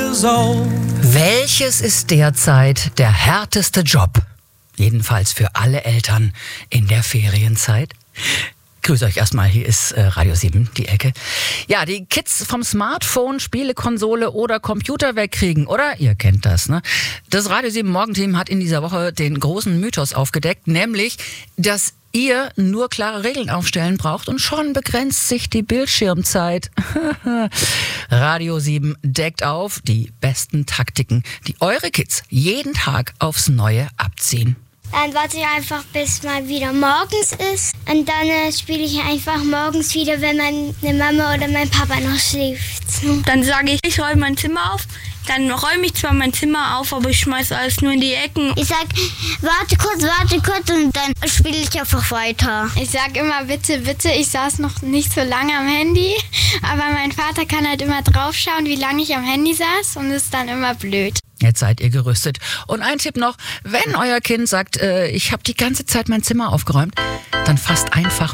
years old. Welches ist derzeit der härteste Job? Jedenfalls für alle Eltern in der Ferienzeit. Grüß euch erstmal, hier ist Radio 7, die Ecke. Ja, die Kids vom Smartphone, Spielekonsole oder Computer wegkriegen, oder? Ihr kennt das, ne? Das Radio 7 Morgenteam hat in dieser Woche den großen Mythos aufgedeckt, nämlich, dass ihr nur klare Regeln aufstellen braucht und schon begrenzt sich die Bildschirmzeit. Radio 7 deckt auf die besten Taktiken, die eure Kids jeden Tag aufs Neue abziehen. Dann warte ich einfach, bis mal wieder morgens ist. Und dann spiele ich einfach morgens wieder, wenn meine Mama oder mein Papa noch schläft. Dann sage ich räume mein Zimmer auf. Dann räume ich zwar mein Zimmer auf, aber ich schmeiße alles nur in die Ecken. Ich sag, warte kurz und dann spiele ich einfach weiter. Ich sag immer bitte, bitte. Ich saß noch nicht so lange am Handy, aber mein Vater kann halt immer draufschauen, wie lange ich am Handy saß und ist dann immer blöd. Jetzt seid ihr gerüstet. Und ein Tipp noch, wenn euer Kind sagt, ich habe die ganze Zeit mein Zimmer aufgeräumt, dann fasst einfach